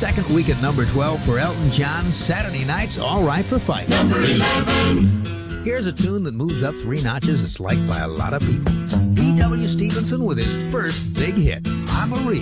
second week at number 12 for Elton John, Saturday Night's All Right for Fight. Number 11. Here's a tune that moves up 3 notches. It's liked by a lot of people. E.W. Stevenson with his first big hit, I'm Maria.